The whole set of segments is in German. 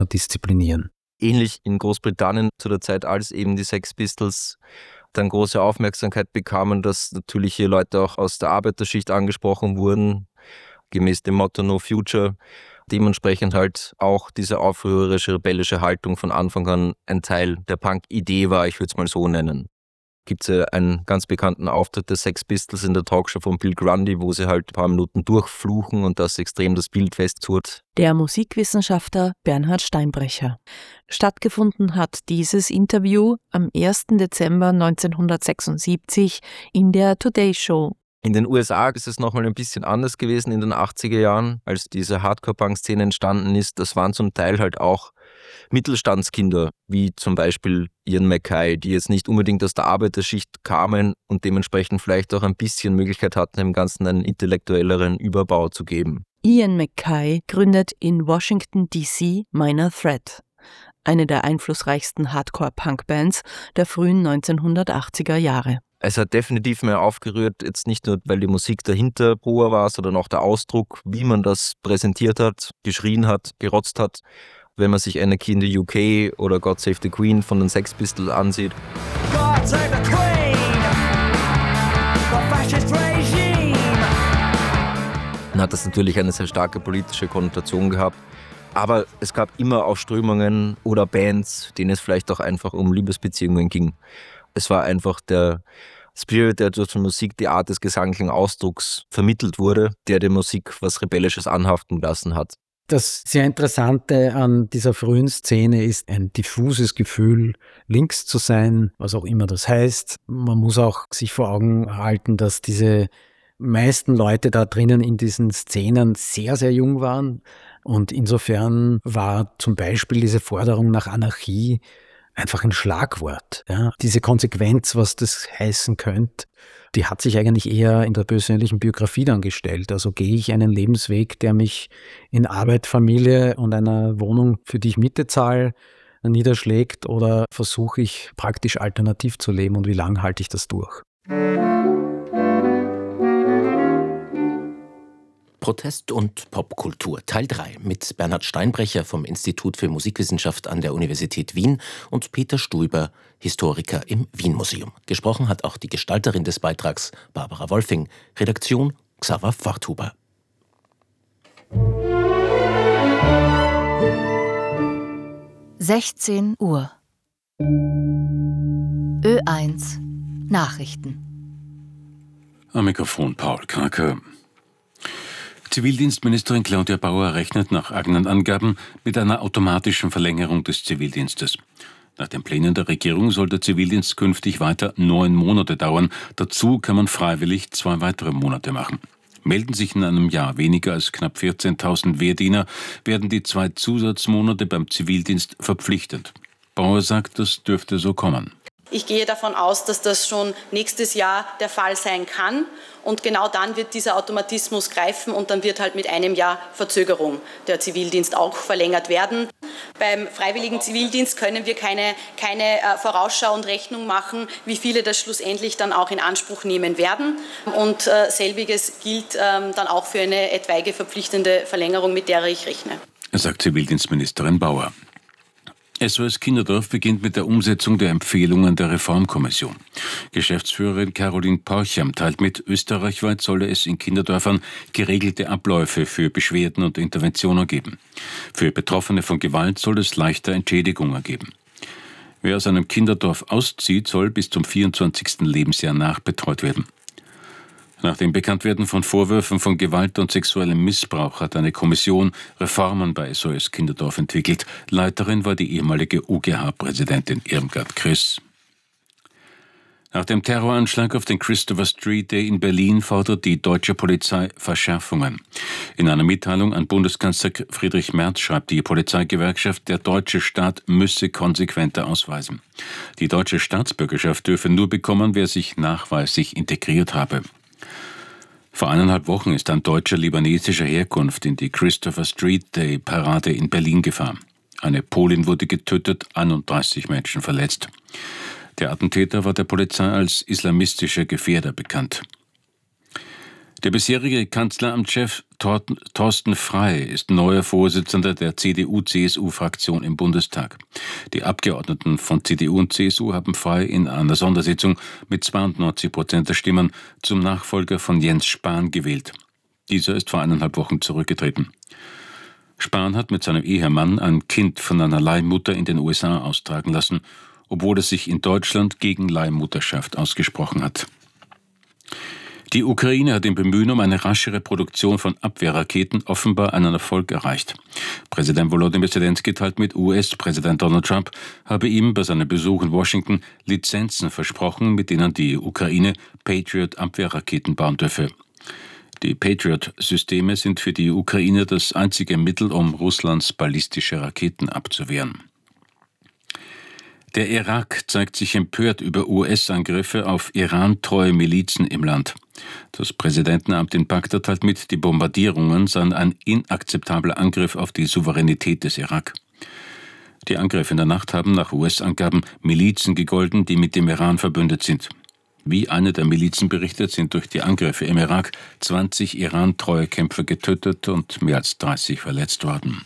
disziplinieren. Ähnlich in Großbritannien zu der Zeit, als eben die Sex Pistols dann große Aufmerksamkeit bekamen, dass natürlich hier Leute auch aus der Arbeiterschicht angesprochen wurden, gemäß dem Motto No Future. Dementsprechend halt auch diese aufrührerische, rebellische Haltung von Anfang an ein Teil der Punk-Idee war, ich würde es mal so nennen. Gibt es ja einen ganz bekannten Auftritt der Sex Pistols in der Talkshow von Bill Grundy, wo sie halt ein paar Minuten durchfluchen und das extrem das Bild festzurrt. Der Musikwissenschaftler Bernhard Steinbrecher. Stattgefunden hat dieses Interview am 1. Dezember 1976 in der Today Show. In den USA ist es nochmal ein bisschen anders gewesen in den 80er Jahren, als diese Hardcore-Punk-Szene entstanden ist. Das waren zum Teil halt auch Mittelstandskinder, wie zum Beispiel Ian MacKaye, die jetzt nicht unbedingt aus der Arbeiterschicht kamen und dementsprechend vielleicht auch ein bisschen Möglichkeit hatten, dem Ganzen einen intellektuelleren Überbau zu geben. Ian MacKaye gründet in Washington, D.C. Minor Threat, eine der einflussreichsten Hardcore-Punk-Bands der frühen 1980er Jahre. Es hat definitiv mehr aufgerührt, jetzt nicht nur, weil die Musik dahinter hoher war, sondern auch der Ausdruck, wie man das präsentiert hat, geschrien hat, gerotzt hat. Wenn man sich Anarchy in the UK oder God Save the Queen von den Sex Pistols ansieht. God save the Queen, the fascist regime. Dann hat das natürlich eine sehr starke politische Konnotation gehabt. Aber es gab immer auch Strömungen oder Bands, denen es vielleicht auch einfach um Liebesbeziehungen ging. Es war einfach der Spirit, der durch die Musik, die Art des gesanglichen Ausdrucks vermittelt wurde, der der Musik was Rebellisches anhaften lassen hat. Das sehr Interessante an dieser frühen Szene ist ein diffuses Gefühl, links zu sein, was auch immer das heißt. Man muss auch sich vor Augen halten, dass diese meisten Leute da drinnen in diesen Szenen sehr, sehr jung waren. Und insofern war zum Beispiel diese Forderung nach Anarchie einfach ein Schlagwort. Ja. Diese Konsequenz, was das heißen könnte, die hat sich eigentlich eher in der persönlichen Biografie dann gestellt. Also gehe ich einen Lebensweg, der mich in Arbeit, Familie und einer Wohnung, für die ich Miete zahle, niederschlägt, oder versuche ich praktisch alternativ zu leben und wie lange halte ich das durch? Protest und Popkultur Teil 3 mit Bernhard Steinbrecher vom Institut für Musikwissenschaft an der Universität Wien und Peter Stuiber, Historiker im Wien-Museum. Gesprochen hat auch die Gestalterin des Beitrags, Barbara Wolfing, Redaktion Xaver Forthuber. (16 Uhr) Ö1 Nachrichten. Am Mikrofon Paul Kraker. Zivildienstministerin Claudia Bauer rechnet nach eigenen Angaben mit einer automatischen Verlängerung des Zivildienstes. Nach den Plänen der Regierung soll der Zivildienst künftig weiter 9 Monate dauern. Dazu kann man freiwillig 2 weitere Monate machen. Melden sich in einem Jahr weniger als knapp 14.000 Wehrdiener, werden die 2 Zusatzmonate beim Zivildienst verpflichtend. Bauer sagt, das dürfte so kommen. Ich gehe davon aus, dass das schon nächstes Jahr der Fall sein kann. Und genau dann wird dieser Automatismus greifen und dann wird halt mit einem Jahr Verzögerung der Zivildienst auch verlängert werden. Beim freiwilligen Zivildienst können wir keine Vorausschau und Rechnung machen, wie viele das schlussendlich dann auch in Anspruch nehmen werden. Und selbiges gilt dann auch für eine etwaige verpflichtende Verlängerung, mit der ich rechne. Sagt Zivildienstministerin Bauer. SOS Kinderdorf beginnt mit der Umsetzung der Empfehlungen der Reformkommission. Geschäftsführerin Caroline Porcham teilt mit, österreichweit solle es in Kinderdörfern geregelte Abläufe für Beschwerden und Interventionen geben. Für Betroffene von Gewalt soll es leichter Entschädigungen geben. Wer aus einem Kinderdorf auszieht, soll bis zum 24. Lebensjahr nachbetreut werden. Nach dem Bekanntwerden von Vorwürfen von Gewalt und sexuellem Missbrauch hat eine Kommission Reformen bei SOS Kinderdorf entwickelt. Leiterin war die ehemalige UGH-Präsidentin Irmgard Kriss. Nach dem Terroranschlag auf den Christopher Street Day in Berlin fordert die deutsche Polizei Verschärfungen. In einer Mitteilung an Bundeskanzler Friedrich Merz schreibt die Polizeigewerkschaft, der deutsche Staat müsse konsequenter ausweisen. Die deutsche Staatsbürgerschaft dürfe nur bekommen, wer sich nachweislich integriert habe. Vor 1,5 Wochen ist ein Deutscher libanesischer Herkunft in die Christopher Street Day Parade in Berlin gefahren. Eine Polin wurde getötet, 31 Menschen verletzt. Der Attentäter war der Polizei als islamistischer Gefährder bekannt. Der bisherige Kanzleramtschef Thorsten Frey ist neuer Vorsitzender der CDU-CSU-Fraktion im Bundestag. Die Abgeordneten von CDU und CSU haben Frey in einer Sondersitzung mit 92% der Stimmen zum Nachfolger von Jens Spahn gewählt. Dieser ist vor 1,5 Wochen zurückgetreten. Spahn hat mit seinem Ehemann ein Kind von einer Leihmutter in den USA austragen lassen, obwohl er sich in Deutschland gegen Leihmutterschaft ausgesprochen hat. Die Ukraine hat im Bemühen um eine raschere Produktion von Abwehrraketen offenbar einen Erfolg erreicht. Präsident Volodymyr Zelensky teilt mit, US-Präsident Donald Trump habe ihm bei seinem Besuch in Washington Lizenzen versprochen, mit denen die Ukraine Patriot-Abwehrraketen bauen dürfe. Die Patriot-Systeme sind für die Ukraine das einzige Mittel, um Russlands ballistische Raketen abzuwehren. Der Irak zeigt sich empört über US-Angriffe auf Iran-treue Milizen im Land. Das Präsidentenamt in Bagdad teilt mit, die Bombardierungen seien ein inakzeptabler Angriff auf die Souveränität des Irak. Die Angriffe in der Nacht haben nach US-Angaben Milizen gegolten, die mit dem Iran verbündet sind. Wie eine der Milizen berichtet, sind durch die Angriffe im Irak 20 Iran-treue Kämpfer getötet und mehr als 30 verletzt worden.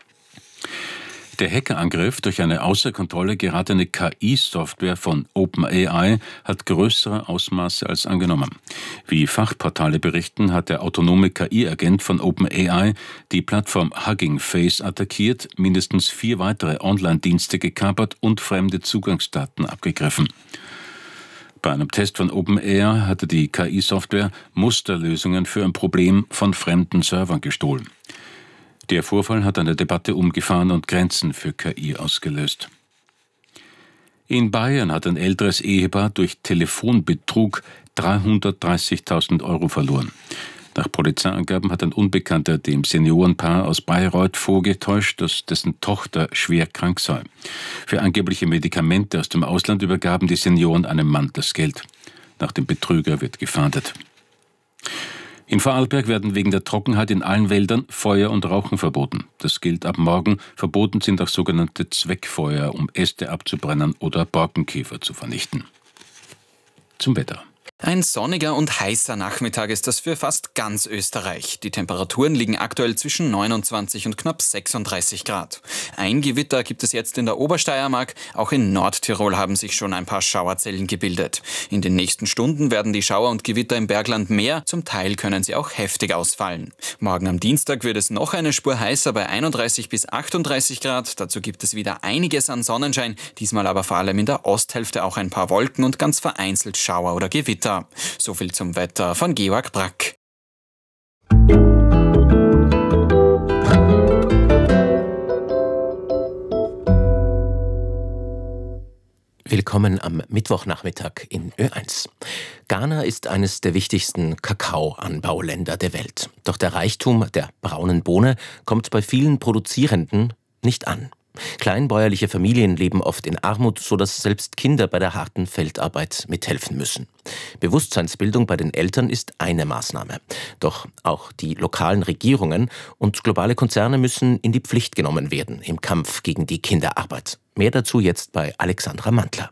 Der Hackerangriff durch eine außer Kontrolle geratene KI-Software von OpenAI hat größere Ausmaße als angenommen. Wie Fachportale berichten, hat der autonome KI-Agent von OpenAI die Plattform Hugging Face attackiert, mindestens 4 weitere Online-Dienste gekapert und fremde Zugangsdaten abgegriffen. Bei einem Test von OpenAI hatte die KI-Software Musterlösungen für ein Problem von fremden Servern gestohlen. Der Vorfall hat eine Debatte um Gefahren und Grenzen für KI ausgelöst. In Bayern hat ein älteres Ehepaar durch Telefonbetrug 330.000 € verloren. Nach Polizeiangaben hat ein Unbekannter dem Seniorenpaar aus Bayreuth vorgetäuscht, dass dessen Tochter schwer krank sei. Für angebliche Medikamente aus dem Ausland übergaben die Senioren einem Mann das Geld. Nach dem Betrüger wird gefahndet. In Vorarlberg werden wegen der Trockenheit in allen Wäldern Feuer und Rauchen verboten. Das gilt ab morgen. Verboten sind auch sogenannte Zweckfeuer, um Äste abzubrennen oder Borkenkäfer zu vernichten. Zum Wetter. Ein sonniger und heißer Nachmittag ist das für fast ganz Österreich. Die Temperaturen liegen aktuell zwischen 29 und knapp 36 Grad. Ein Gewitter gibt es jetzt in der Obersteiermark. Auch in Nordtirol haben sich schon ein paar Schauerzellen gebildet. In den nächsten Stunden werden die Schauer und Gewitter im Bergland mehr. Zum Teil können sie auch heftig ausfallen. Morgen am Dienstag wird es noch eine Spur heißer bei 31 bis 38 Grad. Dazu gibt es wieder einiges an Sonnenschein. Diesmal aber vor allem in der Osthälfte auch ein paar Wolken und ganz vereinzelt Schauer oder Gewitter. So viel zum Wetter von Georg Brack. Willkommen am Mittwochnachmittag in Ö1. Ghana ist eines der wichtigsten Kakaoanbauländer der Welt. Doch der Reichtum der braunen Bohne kommt bei vielen Produzierenden nicht an. Kleinbäuerliche Familien leben oft in Armut, sodass selbst Kinder bei der harten Feldarbeit mithelfen müssen. Bewusstseinsbildung bei den Eltern ist eine Maßnahme. Doch auch die lokalen Regierungen und globale Konzerne müssen in die Pflicht genommen werden im Kampf gegen die Kinderarbeit. Mehr dazu jetzt bei Alexandra Mantler.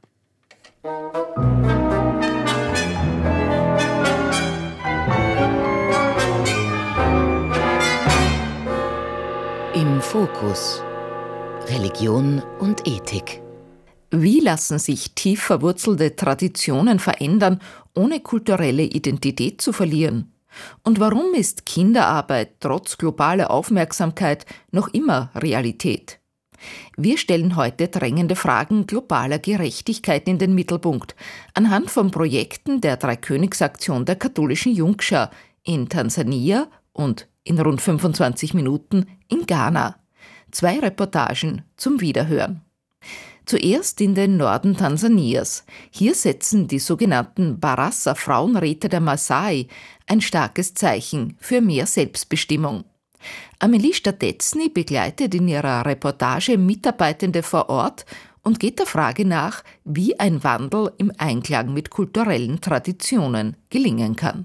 Im Fokus. Religion und Ethik. Wie lassen sich tief verwurzelte Traditionen verändern, ohne kulturelle Identität zu verlieren? Und warum ist Kinderarbeit trotz globaler Aufmerksamkeit noch immer Realität? Wir stellen heute drängende Fragen globaler Gerechtigkeit in den Mittelpunkt, anhand von Projekten der Dreikönigsaktion der katholischen Jungschar in Tansania und in rund 25 Minuten in Ghana. 2 Reportagen zum Wiederhören. Zuerst in den Norden Tansanias. Hier setzen die sogenannten Barassa-Frauenräte der Maasai ein starkes Zeichen für mehr Selbstbestimmung. Amelie Stadetzny begleitet in ihrer Reportage Mitarbeitende vor Ort und geht der Frage nach, wie ein Wandel im Einklang mit kulturellen Traditionen gelingen kann.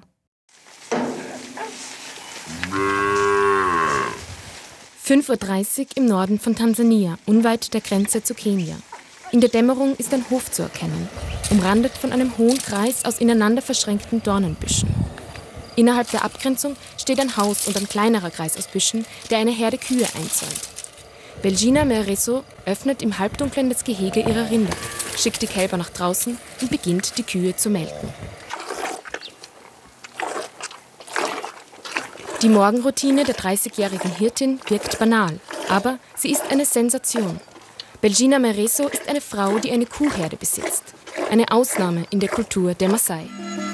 5:30 Uhr im Norden von Tansania, unweit der Grenze zu Kenia. In der Dämmerung ist ein Hof zu erkennen, umrandet von einem hohen Kreis aus ineinander verschränkten Dornenbüschen. Innerhalb der Abgrenzung steht ein Haus und ein kleinerer Kreis aus Büschen, der eine Herde Kühe einzäunt. Belgina Mereso öffnet im Halbdunklen das Gehege ihrer Rinder, schickt die Kälber nach draußen und beginnt, die Kühe zu melken. Die Morgenroutine der 30-jährigen Hirtin wirkt banal, aber sie ist eine Sensation. Belgina Mereso ist eine Frau, die eine Kuhherde besitzt. Eine Ausnahme in der Kultur der Maasai.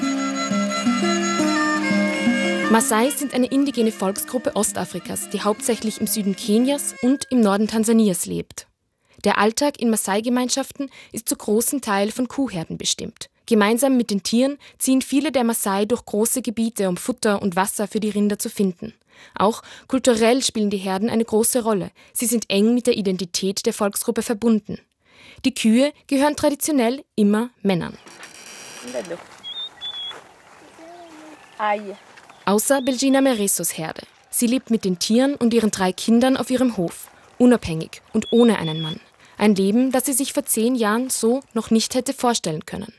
Maasai sind eine indigene Volksgruppe Ostafrikas, die hauptsächlich im Süden Kenias und im Norden Tansanias lebt. Der Alltag in Maasai-Gemeinschaften ist zu großen Teil von Kuhherden bestimmt. Gemeinsam mit den Tieren ziehen viele der Maasai durch große Gebiete, um Futter und Wasser für die Rinder zu finden. Auch kulturell spielen die Herden eine große Rolle. Sie sind eng mit der Identität der Volksgruppe verbunden. Die Kühe gehören traditionell immer Männern. Außer Belgina Meresos Herde. Sie lebt mit den Tieren und ihren 3 Kindern auf ihrem Hof, unabhängig und ohne einen Mann. Ein Leben, das sie sich vor 10 Jahren so noch nicht hätte vorstellen können.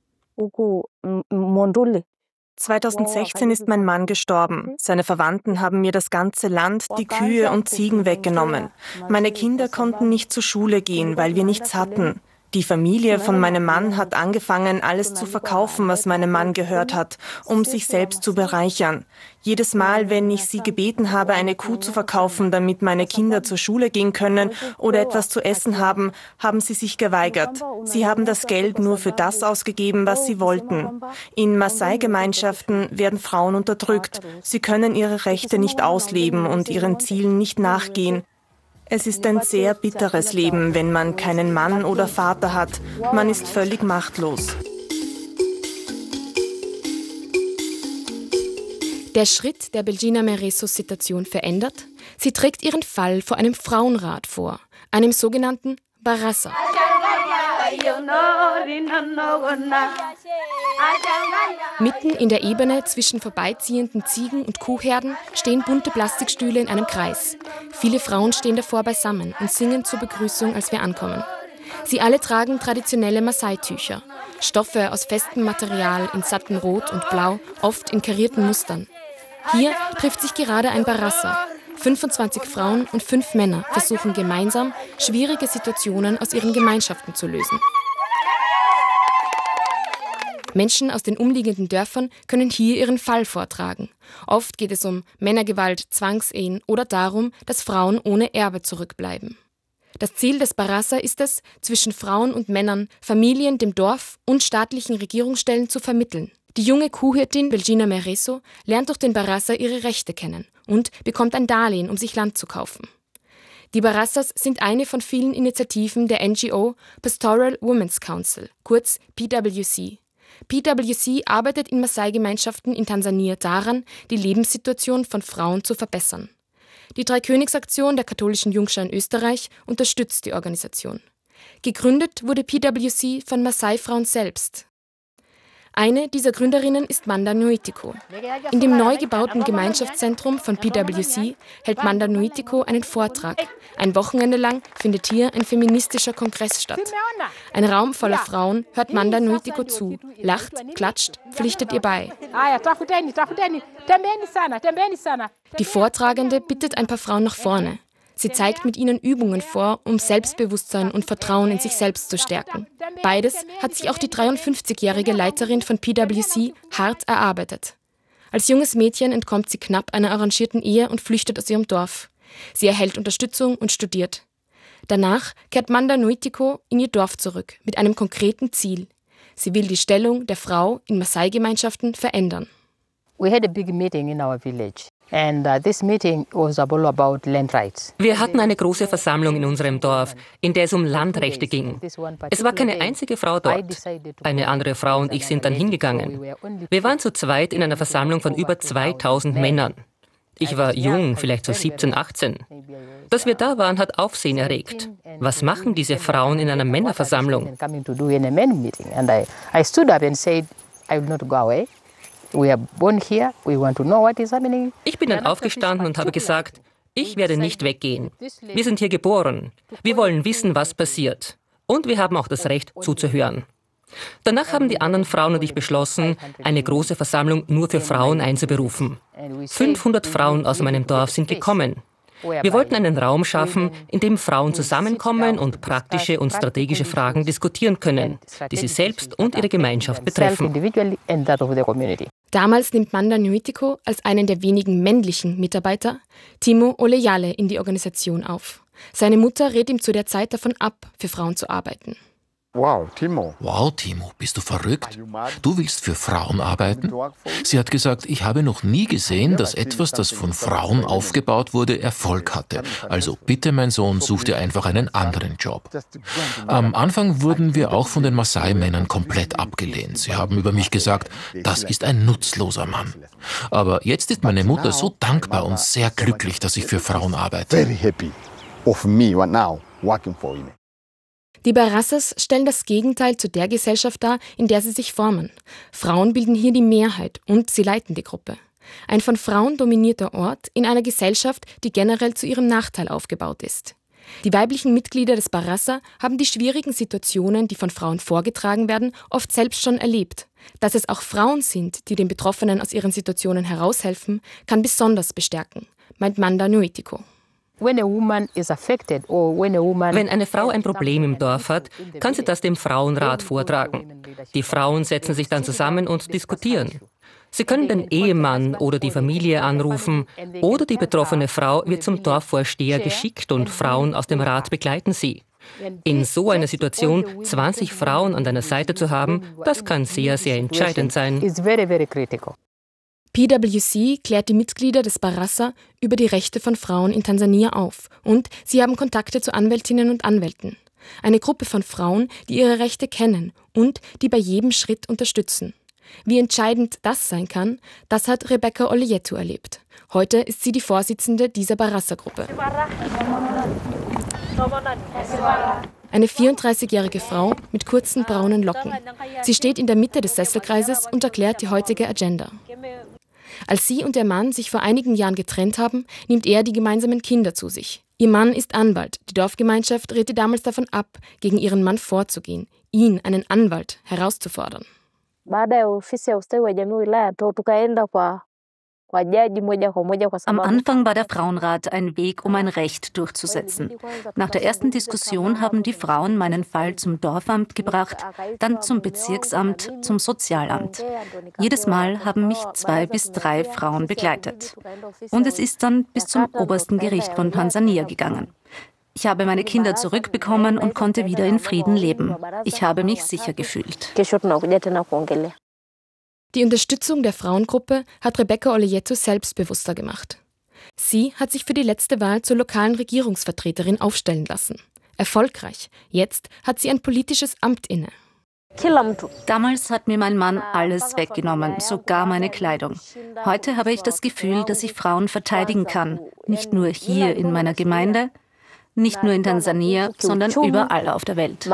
2016 ist mein Mann gestorben. Seine Verwandten haben mir das ganze Land, die Kühe und Ziegen weggenommen. Meine Kinder konnten nicht zur Schule gehen, weil wir nichts hatten. Die Familie von meinem Mann hat angefangen, alles zu verkaufen, was meinem Mann gehört hat, um sich selbst zu bereichern. Jedes Mal, wenn ich sie gebeten habe, eine Kuh zu verkaufen, damit meine Kinder zur Schule gehen können oder etwas zu essen haben, haben sie sich geweigert. Sie haben das Geld nur für das ausgegeben, was sie wollten. In Maasai-Gemeinschaften werden Frauen unterdrückt. Sie können ihre Rechte nicht ausleben und ihren Zielen nicht nachgehen. Es ist ein sehr bitteres Leben, wenn man keinen Mann oder Vater hat. Man ist völlig machtlos. Der Schritt, der Belgina Meresos Situation verändert, sie trägt ihren Fall vor einem Frauenrat vor, einem sogenannten Barassa. Mitten in der Ebene zwischen vorbeiziehenden Ziegen- und Kuhherden stehen bunte Plastikstühle in einem Kreis. Viele Frauen stehen davor beisammen und singen zur Begrüßung, als wir ankommen. Sie alle tragen traditionelle Maasai-Tücher, Stoffe aus festem Material in satten Rot und Blau, oft in karierten Mustern. Hier trifft sich gerade ein Barassa. 25 Frauen und 5 Männer versuchen gemeinsam, schwierige Situationen aus ihren Gemeinschaften zu lösen. Menschen aus den umliegenden Dörfern können hier ihren Fall vortragen. Oft geht es um Männergewalt, Zwangsehen oder darum, dass Frauen ohne Erbe zurückbleiben. Das Ziel des Barassa ist es, zwischen Frauen und Männern, Familien, dem Dorf und staatlichen Regierungsstellen zu vermitteln. Die junge Kuhhirtin Belgina Mereso lernt durch den Barassa ihre Rechte kennen und bekommt ein Darlehen, um sich Land zu kaufen. Die Barassas sind eine von vielen Initiativen der NGO Pastoral Women's Council, kurz PWC. PWC arbeitet in Maasai-Gemeinschaften in Tansania daran, die Lebenssituation von Frauen zu verbessern. Die Dreikönigsaktion der katholischen Jungschar in Österreich unterstützt die Organisation. Gegründet wurde PWC von Maasai-Frauen selbst. Eine dieser Gründerinnen ist Manda Noitiko. In dem neu gebauten Gemeinschaftszentrum von PWC hält Manda Noitiko einen Vortrag. Ein Wochenende lang findet hier ein feministischer Kongress statt. Ein Raum voller Frauen hört Manda Noitiko zu, lacht, klatscht, pflichtet ihr bei. Die Vortragende bittet ein paar Frauen nach vorne. Sie zeigt mit ihnen Übungen vor, um Selbstbewusstsein und Vertrauen in sich selbst zu stärken. Beides hat sich auch die 53-jährige Leiterin von PWC hart erarbeitet. Als junges Mädchen entkommt sie knapp einer arrangierten Ehe und flüchtet aus ihrem Dorf. Sie erhält Unterstützung und studiert. Danach kehrt Manda Noitiko in ihr Dorf zurück, mit einem konkreten Ziel. Sie will die Stellung der Frau in Maasai-Gemeinschaften verändern. We had a big meeting in our village. And this meeting was all about land rights. Wir hatten eine große Versammlung in unserem Dorf, in der es um Landrechte ging. Es war keine einzige Frau dort. Eine andere Frau und ich sind dann hingegangen. Wir waren zu zweit in einer Versammlung von über 2000 Männern. Ich war jung, vielleicht so 17, 18. Dass wir da waren, hat Aufsehen erregt. Was machen diese Frauen in einer Männerversammlung? Ich bin dann aufgestanden und habe gesagt, ich werde nicht weggehen. Wir sind hier geboren. Wir wollen wissen, was passiert. Und wir haben auch das Recht, zuzuhören. Danach haben die anderen Frauen und ich beschlossen, eine große Versammlung nur für Frauen einzuberufen. 500 Frauen aus meinem Dorf sind gekommen. Wir wollten einen Raum schaffen, in dem Frauen zusammenkommen und praktische und strategische Fragen diskutieren können, die sie selbst und ihre Gemeinschaft betreffen. Damals nimmt Manda Nwitiko als einen der wenigen männlichen Mitarbeiter Timo Olejale in die Organisation auf. Seine Mutter rät ihm zu der Zeit davon ab, für Frauen zu arbeiten. Wow, Timo, bist du verrückt? Du willst für Frauen arbeiten? Sie hat gesagt, ich habe noch nie gesehen, dass etwas, das von Frauen aufgebaut wurde, Erfolg hatte. Also bitte, mein Sohn, such dir einfach einen anderen Job. Am Anfang wurden wir auch von den Maasai-Männern komplett abgelehnt. Sie haben über mich gesagt, das ist ein nutzloser Mann. Aber jetzt ist meine Mutter so dankbar und sehr glücklich, dass ich für Frauen arbeite. Die Barassas stellen das Gegenteil zu der Gesellschaft dar, in der sie sich formen. Frauen bilden hier die Mehrheit und sie leiten die Gruppe. Ein von Frauen dominierter Ort in einer Gesellschaft, die generell zu ihrem Nachteil aufgebaut ist. Die weiblichen Mitglieder des Barassa haben die schwierigen Situationen, die von Frauen vorgetragen werden, oft selbst schon erlebt. Dass es auch Frauen sind, die den Betroffenen aus ihren Situationen heraushelfen, kann besonders bestärken, meint Manda Nwitiko. Wenn eine Frau ein Problem im Dorf hat, kann sie das dem Frauenrat vortragen. Die Frauen setzen sich dann zusammen und diskutieren. Sie können den Ehemann oder die Familie anrufen oder die betroffene Frau wird zum Dorfvorsteher geschickt und Frauen aus dem Rat begleiten sie. In so einer Situation 20 Frauen an deiner Seite zu haben, das kann sehr, sehr entscheidend sein. PwC klärt die Mitglieder des Barassa über die Rechte von Frauen in Tansania auf und sie haben Kontakte zu Anwältinnen und Anwälten. Eine Gruppe von Frauen, die ihre Rechte kennen und die bei jedem Schritt unterstützen. Wie entscheidend das sein kann, das hat Rebecca Olietu erlebt. Heute ist sie die Vorsitzende dieser Barassa-Gruppe. Eine 34-jährige Frau mit kurzen braunen Locken. Sie steht in der Mitte des Sesselkreises und erklärt die heutige Agenda. Als sie und ihr Mann sich vor einigen Jahren getrennt haben, nimmt er die gemeinsamen Kinder zu sich. Ihr Mann ist Anwalt. Die Dorfgemeinschaft rät ihr damals davon ab, gegen ihren Mann vorzugehen, ihn, einen Anwalt, herauszufordern. Am Anfang war der Frauenrat ein Weg, um ein Recht durchzusetzen. Nach der ersten Diskussion haben die Frauen meinen Fall zum Dorfamt gebracht, dann zum Bezirksamt, zum Sozialamt. Jedes Mal haben mich 2 bis 3 Frauen begleitet. Und es ist dann bis zum obersten Gericht von Tansania gegangen. Ich habe meine Kinder zurückbekommen und konnte wieder in Frieden leben. Ich habe mich sicher gefühlt. Die Unterstützung der Frauengruppe hat Rebecca Olietu selbstbewusster gemacht. Sie hat sich für die letzte Wahl zur lokalen Regierungsvertreterin aufstellen lassen. Erfolgreich. Jetzt hat sie ein politisches Amt inne. Damals hat mir mein Mann alles weggenommen, sogar meine Kleidung. Heute habe ich das Gefühl, dass ich Frauen verteidigen kann. Nicht nur hier in meiner Gemeinde, nicht nur in Tansania, sondern überall auf der Welt.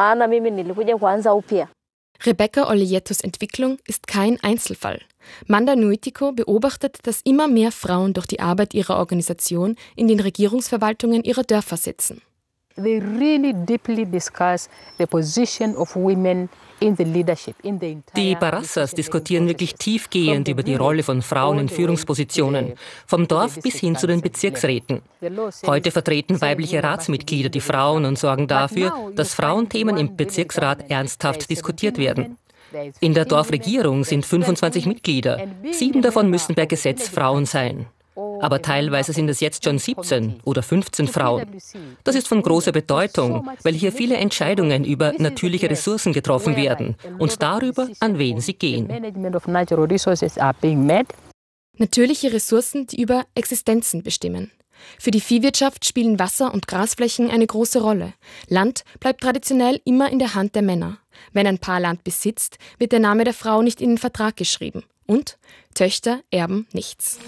Rebecca Olietus Entwicklung ist kein Einzelfall. Manda Nwitiko beobachtet, dass immer mehr Frauen durch die Arbeit ihrer Organisation in den Regierungsverwaltungen ihrer Dörfer sitzen. They really deeply discuss the position of women in the leadership. Die Barassas diskutieren wirklich tiefgehend über die Rolle von Frauen in Führungspositionen, vom Dorf bis hin zu den Bezirksräten. Heute vertreten weibliche Ratsmitglieder die Frauen und sorgen dafür, dass Frauenthemen im Bezirksrat ernsthaft diskutiert werden. In der Dorfregierung sind 25 Mitglieder, 7 davon müssen per Gesetz Frauen sein. Aber teilweise sind es jetzt schon 17 oder 15 Frauen. Das ist von großer Bedeutung, weil hier viele Entscheidungen über natürliche Ressourcen getroffen werden und darüber, an wen sie gehen. Natürliche Ressourcen, die über Existenzen bestimmen. Für die Viehwirtschaft spielen Wasser- und Grasflächen eine große Rolle. Land bleibt traditionell immer in der Hand der Männer. Wenn ein Paar Land besitzt, wird der Name der Frau nicht in den Vertrag geschrieben. Und Töchter erben nichts.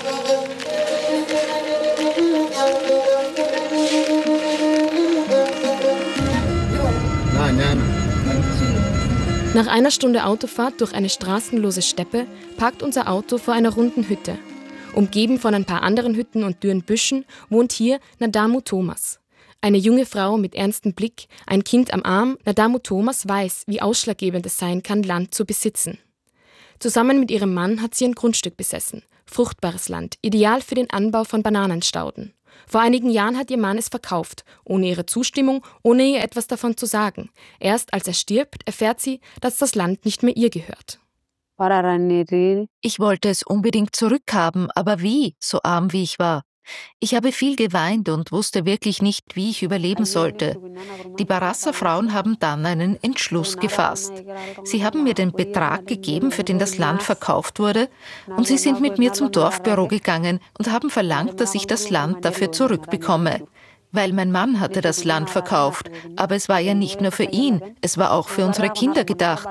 Nach einer Stunde Autofahrt durch eine straßenlose Steppe parkt unser Auto vor einer runden Hütte. Umgeben von ein paar anderen Hütten und dürren Büschen wohnt hier Nadamu Thomas. Eine junge Frau mit ernstem Blick, ein Kind am Arm, Nadamu Thomas weiß, wie ausschlaggebend es sein kann, Land zu besitzen. Zusammen mit ihrem Mann hat sie ein Grundstück besessen. Fruchtbares Land, ideal für den Anbau von Bananenstauden. Vor einigen Jahren hat ihr Mann es verkauft, ohne ihre Zustimmung, ohne ihr etwas davon zu sagen. Erst als er stirbt, erfährt sie, dass das Land nicht mehr ihr gehört. Ich wollte es unbedingt zurückhaben, aber wie, so arm wie ich war? Ich habe viel geweint und wusste wirklich nicht, wie ich überleben sollte. Die Barassa-Frauen haben dann einen Entschluss gefasst. Sie haben mir den Betrag gegeben, für den das Land verkauft wurde, und sie sind mit mir zum Dorfbüro gegangen und haben verlangt, dass ich das Land dafür zurückbekomme. Weil mein Mann hatte das Land verkauft, aber es war ja nicht nur für ihn, es war auch für unsere Kinder gedacht.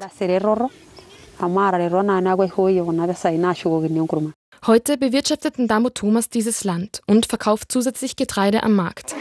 Heute bewirtschaftet Nadamu Thomas dieses Land und verkauft zusätzlich Getreide am Markt.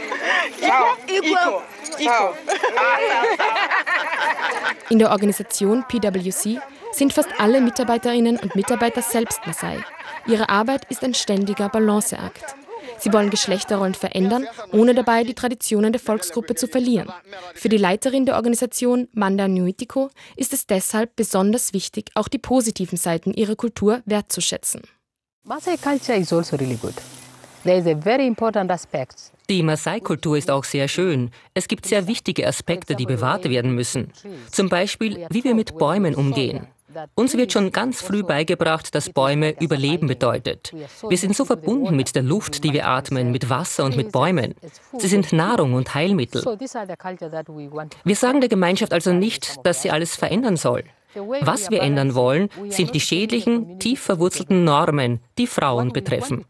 In der Organisation PwC sind fast alle Mitarbeiterinnen und Mitarbeiter selbst Maasai. Ihre Arbeit ist ein ständiger Balanceakt. Sie wollen Geschlechterrollen verändern, ohne dabei die Traditionen der Volksgruppe zu verlieren. Für die Leiterin der Organisation, Manda Nyuitiko, ist es deshalb besonders wichtig, auch die positiven Seiten ihrer Kultur wertzuschätzen. Maasai culture is also really good. There is a very important aspect. Die Maasai-Kultur ist auch sehr schön. Es gibt sehr wichtige Aspekte, die bewahrt werden müssen. Zum Beispiel, wie wir mit Bäumen umgehen. Uns wird schon ganz früh beigebracht, dass Bäume Überleben bedeutet. Wir sind so verbunden mit der Luft, die wir atmen, mit Wasser und mit Bäumen. Sie sind Nahrung und Heilmittel. Wir sagen der Gemeinschaft also nicht, dass sie alles verändern soll. Was wir ändern wollen, sind die schädlichen, tief verwurzelten Normen, die Frauen betreffen.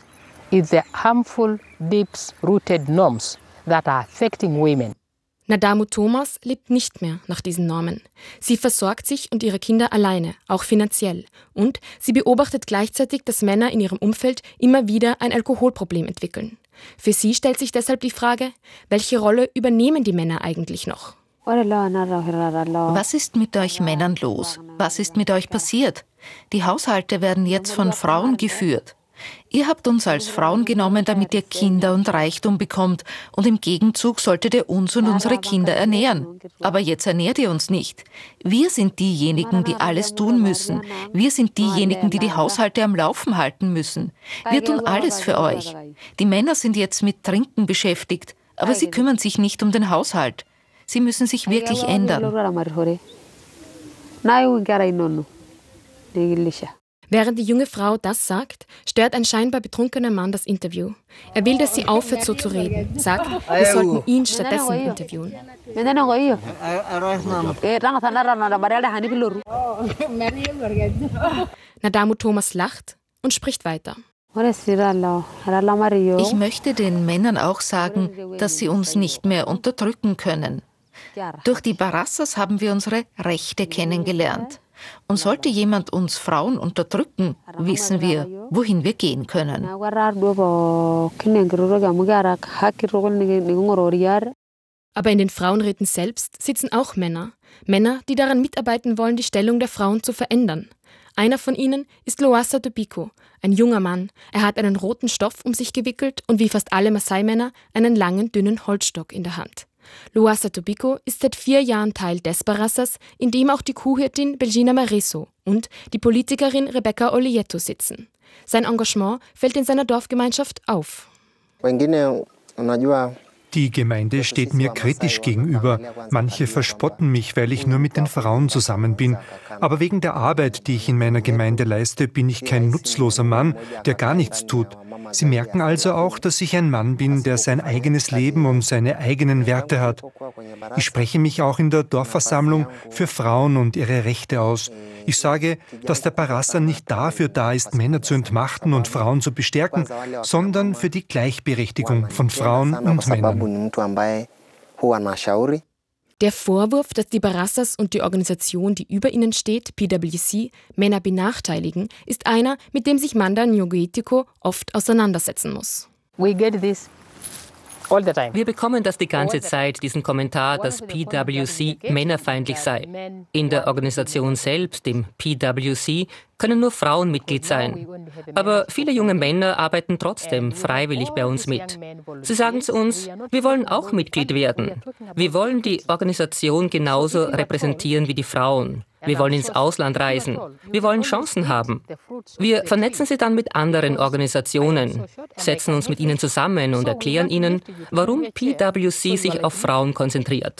Nadamu Thomas lebt nicht mehr nach diesen Normen. Sie versorgt sich und ihre Kinder alleine, auch finanziell. Und sie beobachtet gleichzeitig, dass Männer in ihrem Umfeld immer wieder ein Alkoholproblem entwickeln. Für sie stellt sich deshalb die Frage, welche Rolle übernehmen die Männer eigentlich noch? Was ist mit euch Männern los? Was ist mit euch passiert? Die Haushalte werden jetzt von Frauen geführt. Ihr habt uns als Frauen genommen, damit ihr Kinder und Reichtum bekommt, und im Gegenzug solltet ihr uns und unsere Kinder ernähren. Aber jetzt ernährt ihr uns nicht. Wir sind diejenigen, die alles tun müssen. Wir sind diejenigen, die die Haushalte am Laufen halten müssen. Wir tun alles für euch. Die Männer sind jetzt mit Trinken beschäftigt, aber sie kümmern sich nicht um den Haushalt. Sie müssen sich wirklich ändern. Während die junge Frau das sagt, stört ein scheinbar betrunkener Mann das Interview. Er will, dass sie aufhört, so zu reden, sagt, wir sollten ihn stattdessen interviewen. Nadamu Thomas lacht und spricht weiter. Ich möchte den Männern auch sagen, dass sie uns nicht mehr unterdrücken können. Durch die Barassas haben wir unsere Rechte kennengelernt. Und sollte jemand uns Frauen unterdrücken, wissen wir, wohin wir gehen können. Aber in den Frauenräten selbst sitzen auch Männer. Männer, die daran mitarbeiten wollen, die Stellung der Frauen zu verändern. Einer von ihnen ist Loassa Tobiko, ein junger Mann. Er hat einen roten Stoff um sich gewickelt und wie fast alle Maasai-Männer einen langen, dünnen Holzstock in der Hand. Loassa Tobiko ist seit 4 Jahren Teil des Barassas, in dem auch die Kuhhirtin Belgina Mareso und die Politikerin Rebecca Olieto sitzen. Sein Engagement fällt in seiner Dorfgemeinschaft auf. Die Gemeinde steht mir kritisch gegenüber. Manche verspotten mich, weil ich nur mit den Frauen zusammen bin. Aber wegen der Arbeit, die ich in meiner Gemeinde leiste, bin ich kein nutzloser Mann, der gar nichts tut. Sie merken also auch, dass ich ein Mann bin, der sein eigenes Leben und seine eigenen Werte hat. Ich spreche mich auch in der Dorfversammlung für Frauen und ihre Rechte aus. Ich sage, dass der Barassa nicht dafür da ist, Männer zu entmachten und Frauen zu bestärken, sondern für die Gleichberechtigung von Frauen und Männern. Der Vorwurf, dass die Barassas und die Organisation, die über ihnen steht, PwC, Männer benachteiligen, ist einer, mit dem sich Manda Nyuitiko oft auseinandersetzen muss. We get this Wir bekommen das die ganze Zeit, diesen Kommentar, dass PwC männerfeindlich sei. In der Organisation selbst, dem PwC, können nur Frauen Mitglied sein. Aber viele junge Männer arbeiten trotzdem freiwillig bei uns mit. Sie sagen zu uns, wir wollen auch Mitglied werden. Wir wollen die Organisation genauso repräsentieren wie die Frauen. Wir wollen ins Ausland reisen. Wir wollen Chancen haben. Wir vernetzen sie dann mit anderen Organisationen, setzen uns mit ihnen zusammen und erklären ihnen, warum PwC sich auf Frauen konzentriert.